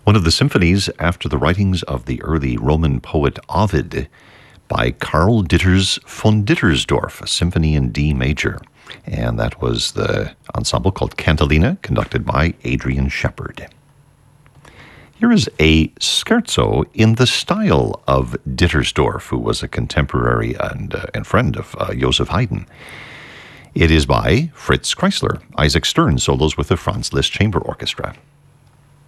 One of the symphonies after the writings of the early Roman poet Ovid by Karl Ditters von Dittersdorf, a symphony in D major. And that was the ensemble called Cantilena, conducted by Adrian Shepard. Here is a scherzo in the style of Dittersdorf, who was a contemporary and friend of Joseph Haydn. It is by Fritz Kreisler. Isaac Stern solos with the Franz Liszt Chamber Orchestra.